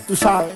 tú sabes.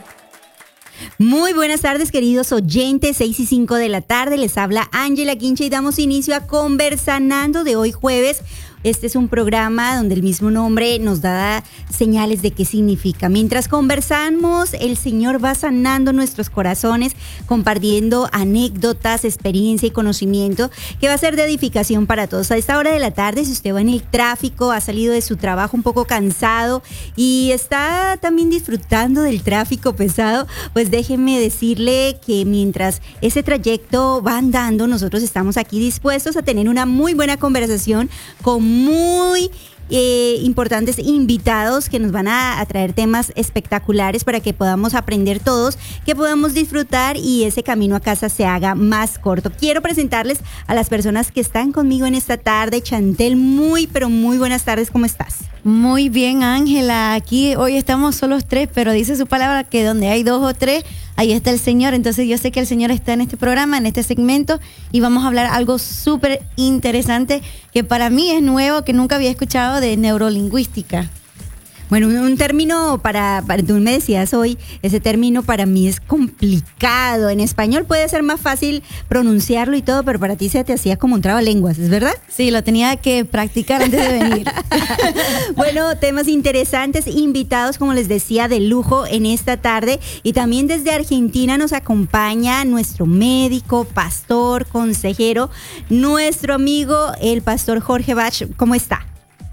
Muy buenas tardes, queridos oyentes, 6:05 de la tarde, les habla Ángela Quincha y damos inicio a Conversanando de hoy jueves. Este es un programa donde el mismo nombre nos da señales de qué significa. Mientras conversamos, el Señor va sanando nuestros corazones, compartiendo anécdotas, experiencia y conocimiento que va a ser de edificación para todos. A esta hora de la tarde, si usted va en el tráfico, ha salido de su trabajo un poco cansado y está también disfrutando del tráfico pesado, pues déjeme decirle que mientras ese trayecto va andando, nosotros estamos aquí dispuestos a tener una muy buena conversación con muy importantes invitados que nos van a traer temas espectaculares para que podamos aprender todos, que podamos disfrutar y ese camino a casa se haga más corto. Quiero presentarles a las personas que están conmigo en esta tarde. Chantel, muy buenas tardes, ¿cómo estás? Muy bien, Ángela, aquí hoy estamos solos tres, pero dice su palabra que donde hay dos o tres, ahí está el Señor. Entonces yo sé que el Señor está en este programa, en este segmento, y vamos a hablar algo súper interesante que para mí es nuevo, que nunca había escuchado, de neurolingüística. Bueno, un término para tú me decías hoy, ese término para mí es complicado. En español puede ser más fácil pronunciarlo y todo, pero para ti se te hacía como un trabalenguas, ¿es verdad? Sí, lo tenía que practicar antes de venir. Bueno, temas interesantes, invitados, como les decía, de lujo en esta tarde. Y también desde Argentina nos acompaña nuestro médico, pastor, consejero, nuestro amigo, el pastor Jorge Bach. ¿Cómo está?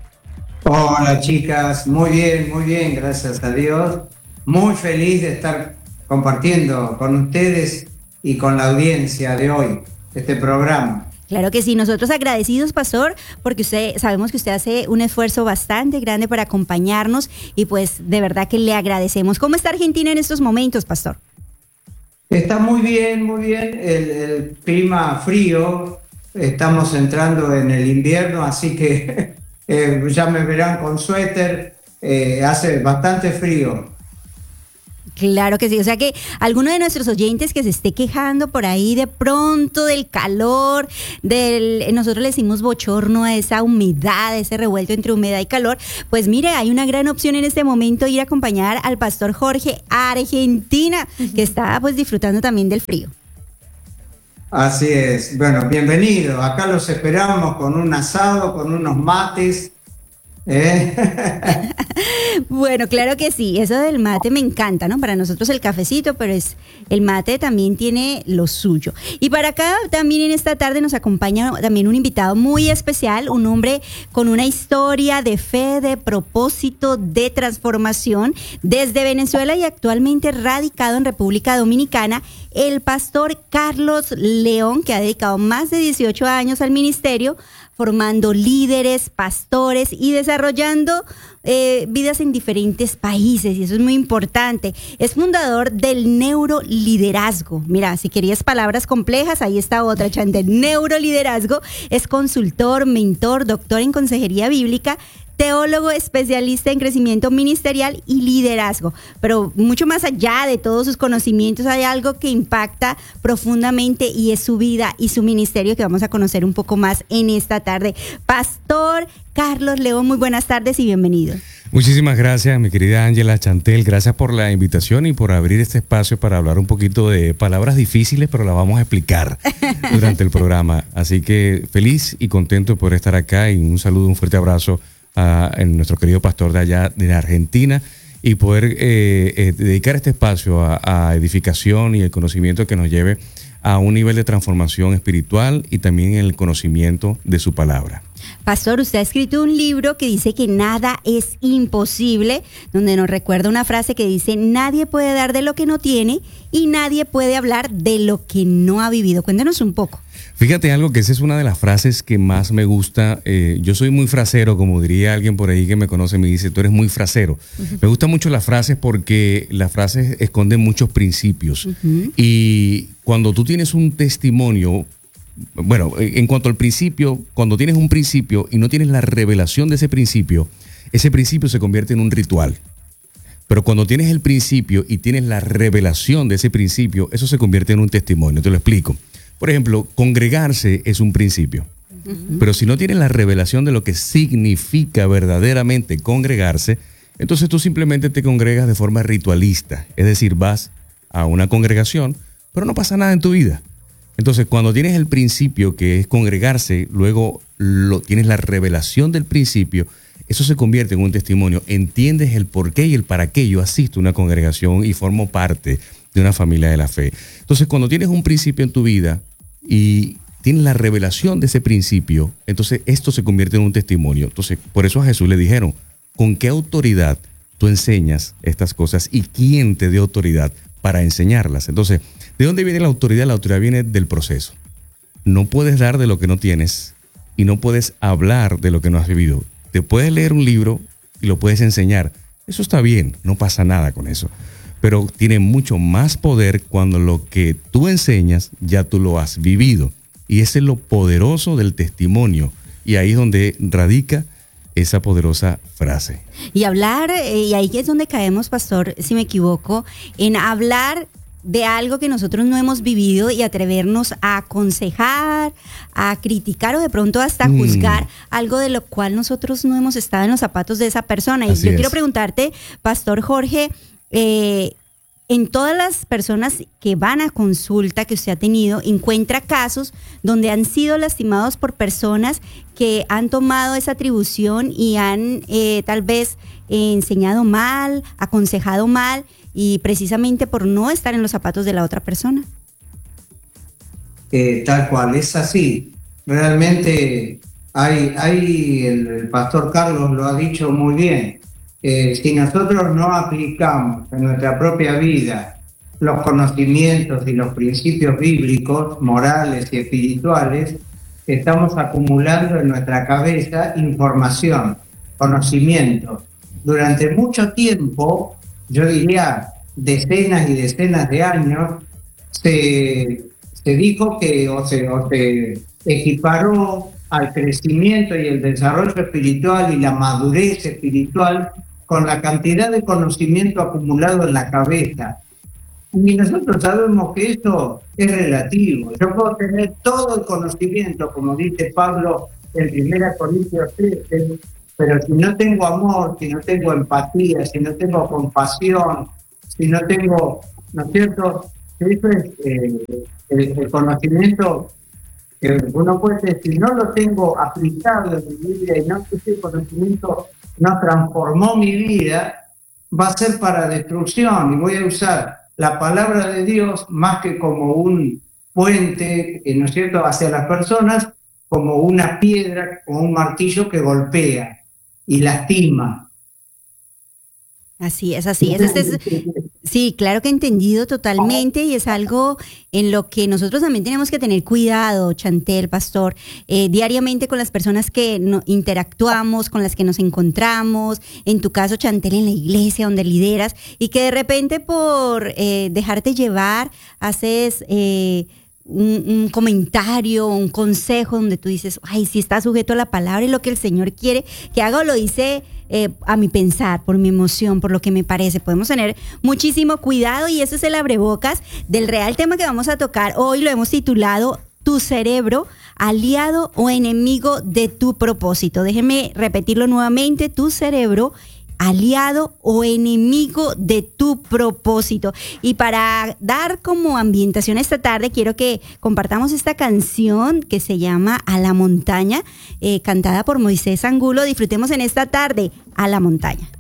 Hola chicas, muy bien, gracias a Dios. Muy feliz de estar compartiendo con ustedes y con la audiencia de hoy este programa. Claro que sí, nosotros agradecidos, pastor, porque sabemos que usted hace un esfuerzo bastante grande para acompañarnos y pues de verdad que le agradecemos. ¿Cómo está Argentina en estos momentos, pastor? Está muy bien, el clima frío, estamos entrando en el invierno, así que ya me verán con suéter, hace bastante frío. Claro que sí, o sea que alguno de nuestros oyentes que se esté quejando por ahí de pronto del calor, nosotros le decimos bochorno a esa humedad, ese revuelto entre humedad y calor, pues mire, hay una gran opción en este momento, ir a acompañar al pastor Jorge a Argentina, que está pues disfrutando también del frío. Así es, bueno, bienvenido, acá los esperamos con un asado, con unos mates. Bueno, claro que sí, eso del mate me encanta, ¿no? Para nosotros el cafecito, pero el mate también tiene lo suyo. Y para acá también en esta tarde nos acompaña también un invitado muy especial, un hombre con una historia de fe, de propósito, de transformación desde Venezuela y actualmente radicado en República Dominicana, el pastor Carlos León, que ha dedicado más de 18 años al ministerio, formando líderes, pastores y desarrollando vidas en diferentes países, y eso es muy importante. Es fundador del neuroliderazgo. Mira, si querías palabras complejas, ahí está otra, Chantel. Neuroliderazgo. Es consultor, mentor, doctor en consejería bíblica, teólogo especialista en crecimiento ministerial y liderazgo. Pero mucho más allá de todos sus conocimientos, hay algo que impacta profundamente y es su vida y su ministerio, que vamos a conocer un poco más en esta tarde. Pastor Carlos León, muy buenas tardes y bienvenido. Muchísimas gracias, mi querida Ángela, Chantel. Gracias por la invitación y por abrir este espacio para hablar un poquito de palabras difíciles, pero las vamos a explicar durante el programa. Así que feliz y contento por estar acá, y un saludo, un fuerte abrazo a nuestro querido pastor de allá de Argentina, y poder dedicar este espacio a edificación y el conocimiento que nos lleve a un nivel de transformación espiritual y también en el conocimiento de su palabra. Pastor, usted ha escrito un libro que dice que nada es imposible, donde nos recuerda una frase que dice: nadie puede dar de lo que no tiene y nadie puede hablar de lo que no ha vivido. Cuéntanos un poco. Fíjate algo, que esa es una de las frases que más me gusta. Yo soy muy frasero, como diría alguien por ahí que me conoce, me dice: tú eres muy frasero. Me gustan mucho las frases porque las frases esconden muchos principios. Y cuando tú tienes un testimonio, bueno, en cuanto al principio, cuando tienes un principio y no tienes la revelación de ese principio se convierte en un ritual. Pero cuando tienes el principio y tienes la revelación de ese principio, eso se convierte en un testimonio. Te lo explico. Por ejemplo, congregarse es un principio. Pero si no tienes la revelación de lo que significa verdaderamente congregarse, Entonces tú simplemente te congregas de forma ritualista, es decir, vas a una congregación, pero no pasa nada en tu vida. Entonces, cuando tienes el principio que es congregarse, luego tienes la revelación del principio, eso se convierte en un testimonio. Entiendes el por qué y el para qué yo asisto a una congregación y formo parte de una familia de la fe. Entonces, cuando tienes un principio en tu vida y tienes la revelación de ese principio, entonces esto se convierte en un testimonio. Entonces, por eso a Jesús le dijeron, ¿con qué autoridad tú enseñas estas cosas y quién te dio autoridad para enseñarlas? Entonces, ¿de dónde viene la autoridad? La autoridad viene del proceso. No puedes dar de lo que no tienes y no puedes hablar de lo que no has vivido. Te puedes leer un libro y lo puedes enseñar. Eso está bien, no pasa nada con eso. Pero tiene mucho más poder cuando lo que tú enseñas ya tú lo has vivido. Y ese es lo poderoso del testimonio. Y ahí es donde radica esa poderosa frase. Y hablar, y ahí es donde caemos, pastor, si me equivoco, en hablar de algo que nosotros no hemos vivido y atrevernos a aconsejar, a criticar o de pronto hasta juzgar algo de lo cual nosotros no hemos estado en los zapatos de esa persona. Y yo quiero preguntarte, pastor Jorge, en todas las personas que van a consulta que usted ha tenido, ¿encuentra casos donde han sido lastimados por personas que han tomado esa atribución y han tal vez enseñado mal, aconsejado mal, y precisamente por no estar en los zapatos de la otra persona? Tal cual, es así. Realmente el pastor Carlos lo ha dicho muy bien. Si nosotros no aplicamos en nuestra propia vida los conocimientos y los principios bíblicos, morales y espirituales, estamos acumulando en nuestra cabeza información, conocimiento. Durante mucho tiempo, yo diría decenas y decenas de años, se dijo que o se equiparó al crecimiento y el desarrollo espiritual y la madurez espiritual con la cantidad de conocimiento acumulado en la cabeza. Y nosotros sabemos que esto es relativo. Yo puedo tener todo el conocimiento, como dice Pablo en 1 Corintios 13, pero si no tengo amor, si no tengo empatía, si no tengo compasión, si no tengo, ¿no es cierto? Eso es el conocimiento que uno puede decir, si no lo tengo aplicado en mi vida y no ese conocimiento no transformó mi vida, va a ser para destrucción. Y voy a usar la palabra de Dios más que como un puente, ¿no es cierto?, hacia las personas, como una piedra, como un martillo que golpea y lastima. Así es, así es. Sí, claro que he entendido totalmente, y es algo en lo que nosotros también tenemos que tener cuidado, Chantel, pastor, diariamente con las personas que interactuamos, con las que nos encontramos, en tu caso, Chantel, en la iglesia donde lideras, y que de repente por dejarte llevar haces un comentario, un consejo donde tú dices, ay, si está sujeto a la palabra y lo que el Señor quiere que haga, o lo hice a mi pensar, por mi emoción, por lo que me parece. Podemos tener muchísimo cuidado, y ese es el abrebocas del real tema que vamos a tocar hoy. Lo hemos titulado Tu cerebro, aliado o enemigo de tu propósito. Déjenme repetirlo nuevamente: tu cerebro, aliado o enemigo de tu propósito. Y para dar como ambientación esta tarde, quiero que compartamos esta canción que se llama A la Montaña, cantada por Moisés Angulo. Disfrutemos en esta tarde A la Montaña.